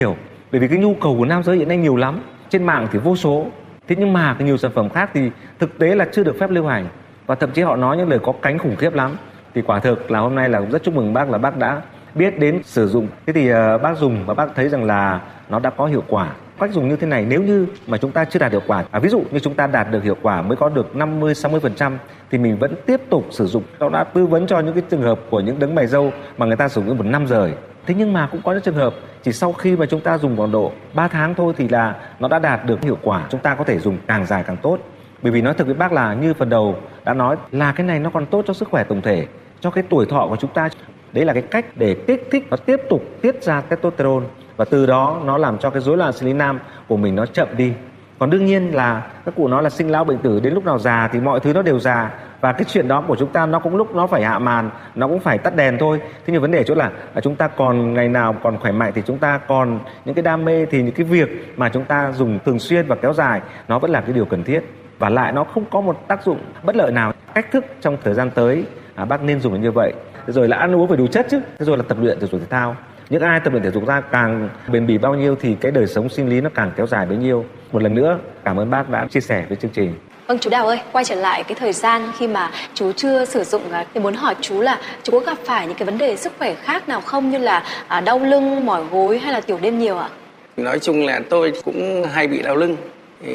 hiểu, bởi vì cái nhu cầu của nam giới hiện nay nhiều lắm, trên mạng thì vô số. Thế nhưng mà nhiều sản phẩm khác thì thực tế là chưa được phép lưu hành, và thậm chí họ nói những lời có cánh khủng khiếp lắm. Thì quả thực là hôm nay là cũng rất chúc mừng bác là bác đã biết đến sử dụng. Thế thì bác dùng và bác thấy rằng là nó đã có hiệu quả. Cách dùng như thế này, nếu như mà chúng ta chưa đạt hiệu quả, ví dụ như chúng ta đạt được hiệu quả mới có được 50-60% thì mình vẫn tiếp tục sử dụng. Nó đã tư vấn cho những cái trường hợp của những đấng mày râu mà người ta sử dụng 1 năm rồi. Thế nhưng mà cũng có những trường hợp chỉ sau khi mà chúng ta dùng khoảng độ 3 tháng thôi thì là nó đã đạt được hiệu quả. Chúng ta có thể dùng càng dài càng tốt. Bởi vì nói thật với bác là như phần đầu đã nói là cái này nó còn tốt cho sức khỏe tổng thể, cho cái tuổi thọ của chúng ta. Đấy là cái cách để kích thích nó tiếp tục tiết ra testosterone, và từ đó nó làm cho cái rối loạn sinh lý nam của mình nó chậm đi. Còn đương nhiên là các cụ nói là sinh lão bệnh tử, đến lúc nào già thì mọi thứ nó đều già, và cái chuyện đó của chúng ta nó cũng lúc nó phải hạ màn, nó cũng phải tắt đèn thôi. Thế nhưng vấn đề chỗ là chúng ta còn ngày nào còn khỏe mạnh thì chúng ta còn những cái đam mê, thì những cái việc mà chúng ta dùng thường xuyên và kéo dài nó vẫn là cái điều cần thiết, và lại nó không có một tác dụng bất lợi nào. Cách thức trong thời gian tới bác nên dùng như vậy. Rồi là ăn uống phải đủ chất chứ, thế rồi là tập luyện thể dục thể thao. Những ai tập luyện thể dục ra càng bền bỉ bao nhiêu thì cái đời sống sinh lý nó càng kéo dài bấy nhiêu. Một lần nữa cảm ơn bác đã chia sẻ với chương trình. Vâng, chú Đào ơi, quay trở lại cái thời gian khi mà chú chưa sử dụng thì muốn hỏi chú là chú có gặp phải những cái vấn đề sức khỏe khác nào không, như là đau lưng, mỏi gối hay là tiểu đêm nhiều ạ? Nói chung là tôi cũng hay bị đau lưng,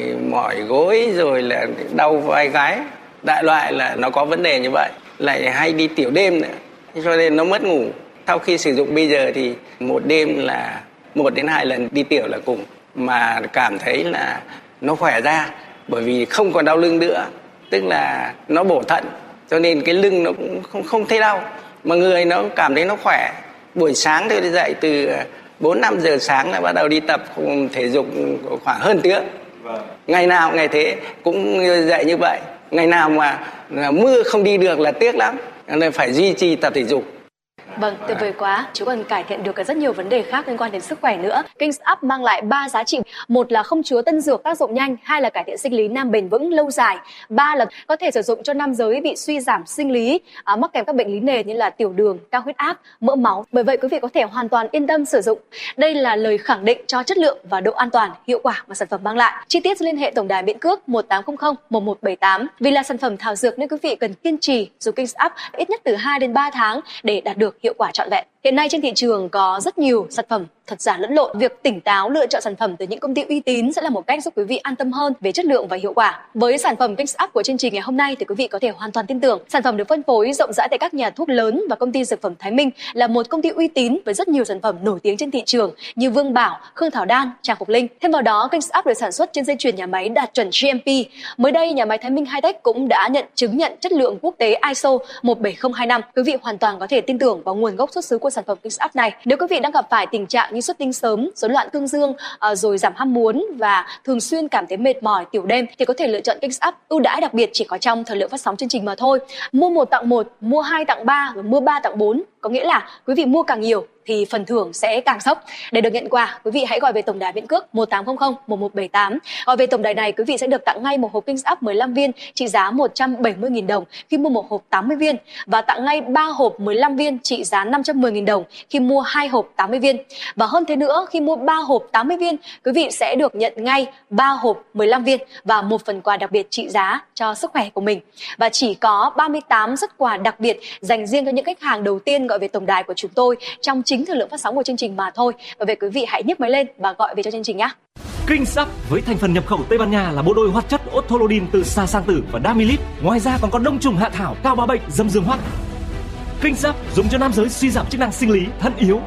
mỏi gối rồi là đau vai gáy, đại loại là nó có vấn đề như vậy. Lại hay đi tiểu đêm nữa, cho nên nó mất ngủ. Sau khi sử dụng bây giờ thì một đêm là 1 đến 2 lần đi tiểu là cùng, mà cảm thấy là nó khỏe ra, bởi vì không còn đau lưng nữa, tức là nó bổ thận, cho nên cái lưng nó cũng không thấy đau, mà người nó cảm thấy nó khỏe. Buổi sáng tôi dậy từ 4-5 giờ sáng là bắt đầu đi tập thể dục khoảng hơn tiếng. Ngày nào ngày thế cũng dậy như vậy. Ngày nào mà mưa không đi được là tiếc lắm, nên phải duy trì tập thể dục. Vâng, tuyệt vời quá. Chú còn cải thiện được rất nhiều vấn đề khác liên quan đến sức khỏe nữa. Kings Up mang lại 3 giá trị. 1 là không chứa tân dược tác dụng nhanh. 2 là cải thiện sinh lý nam bền vững lâu dài. 3 là có thể sử dụng cho nam giới bị suy giảm sinh lý, mắc kèm các bệnh lý nền như là tiểu đường, cao huyết áp, mỡ máu. Bởi vậy quý vị có thể hoàn toàn yên tâm sử dụng. Đây là lời khẳng định cho chất lượng và độ an toàn, hiệu quả mà sản phẩm mang lại. Chi tiết liên hệ tổng đài miễn cước 1800 1178. Vì là sản phẩm thảo dược nên quý vị cần kiên trì dùng Kings Up ít nhất từ 2 đến 3 tháng để đạt được hiệu quả trọn vẹn. Hiện nay trên thị trường có rất nhiều sản phẩm thật giả lẫn lộn. Việc tỉnh táo lựa chọn sản phẩm từ những công ty uy tín sẽ là một cách giúp quý vị an tâm hơn về chất lượng và hiệu quả. Với sản phẩm Kings Up của chương trình ngày hôm nay thì quý vị có thể hoàn toàn tin tưởng. Sản phẩm được phân phối rộng rãi tại các nhà thuốc lớn, và công ty dược phẩm Thái Minh là một công ty uy tín với rất nhiều sản phẩm nổi tiếng trên thị trường như Vương Bảo, Khương Thảo Đan, Tràng Phục Linh. Thêm vào đó, Kings Up được sản xuất trên dây chuyền nhà máy đạt chuẩn GMP. Mới đây, nhà máy Thái Minh Hitech cũng đã chứng nhận chất lượng quốc tế ISO 17025. Quý vị hoàn toàn có thể tin tưởng vào nguồn gốc xuất xứ của sản phẩm Kings Up này. Nếu quý vị đang gặp phải tình trạng như xuất tinh sớm, rối loạn cương dương, rồi giảm ham muốn và thường xuyên cảm thấy mệt mỏi tiểu đêm thì có thể lựa chọn Kings Up. Ưu đãi đặc biệt chỉ có trong thời lượng phát sóng chương trình mà thôi. Mua 1 tặng 1, mua 2 tặng 3 và mua 3 tặng 4. Có nghĩa là quý vị mua càng nhiều thì phần thưởng sẽ càng sốc. Để được nhận quà, quý vị hãy gọi về tổng đài miễn cước 1800 1178. Gọi về tổng đài này, quý vị sẽ được tặng ngay một hộp Kings Up 15 viên trị giá 170.000 đồng khi mua một hộp 80 viên, và tặng ngay 3 hộp 15 viên trị giá 510.000 đồng khi mua 2 hộp 80 viên. Và hơn thế nữa, khi mua 3 hộp 80 viên, quý vị sẽ được nhận ngay 3 hộp 15 viên và một phần quà đặc biệt trị giá cho sức khỏe của mình. Và chỉ có 38 suất quà đặc biệt dành riêng cho những khách hàng đầu tiên gọi về tổng đài của chúng tôi trong chính thời lượng phát sóng của chương trình mà thôi. Và về quý vị hãy nhấc máy lên và gọi về cho chương trình nhé. Kings Up với thành phần nhập khẩu Tây Ban Nha là bộ đôi hoạt chất Otolodin từ Sa Sang Tử và Damilit. Ngoài ra còn có đông trùng hạ thảo, cao bá bệnh, dâm dương hoắc. Kings Up dùng cho nam giới suy giảm chức năng sinh lý, thận yếu,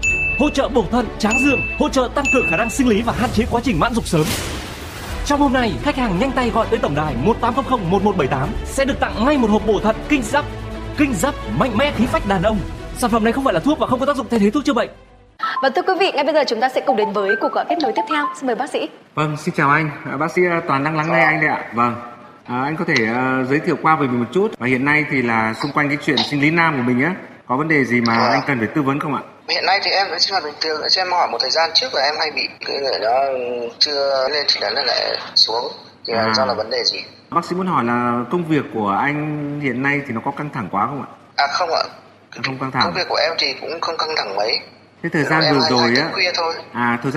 hỗ trợ bổ thận, tráng dương, hỗ trợ tăng cường khả năng sinh lý và hạn chế quá trình mãn dục sớm. Trong hôm nay, khách hàng nhanh tay gọi tới tổng đài 1800 1178 sẽ được tặng ngay một hộp bổ thận Kings Up. Kings Up mạnh mẽ khí phách đàn ông. Sản phẩm này không phải là thuốc và không có tác dụng thay thế thuốc chữa bệnh. Và thưa quý vị, ngay bây giờ chúng ta sẽ cùng đến với cuộc gọi kết nối tiếp theo. Xin mời bác sĩ. Vâng, xin chào anh. Bác sĩ Toàn đang lắng nghe anh đây ạ. Vâng. Anh có thể giới thiệu qua về mình một chút, và hiện nay thì là xung quanh cái chuyện sinh lý nam của mình á, có vấn đề gì mà anh cần phải tư vấn không ạ? Hiện nay thì em vẫn sinh hoạt bình thường, cho em hỏi một thời gian trước là em hay bị cái người đó chưa lên chỉ đánh lại xuống, thì là do là vấn đề gì? Bác sĩ muốn hỏi là công việc của anh hiện nay thì nó có căng thẳng quá không ạ? Không ạ. Không căng thẳng. Công việc của em thì cũng không căng thẳng mấy. Thế thời gian em vừa hay rồi thức á, khuya thôi. thời gian